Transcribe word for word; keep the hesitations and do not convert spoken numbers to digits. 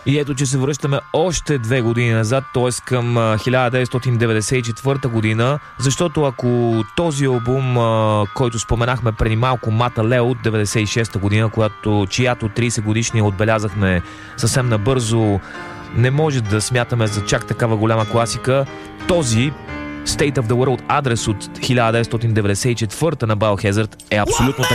И ето, че се връщаме още две години назад, т.е. към хиляда деветстотин деветдесет и четвърта година, защото ако този албум, който споменахме преди малко, Мата Лео от деветдесет и шеста година, която, чиято тридесет годишния отбелязахме съвсем набързо, не може да смятаме за чак такава голяма класика, този State of the World адрес от хиляда деветстотин деветдесет и четвърта на Biohazard е абсолютно така.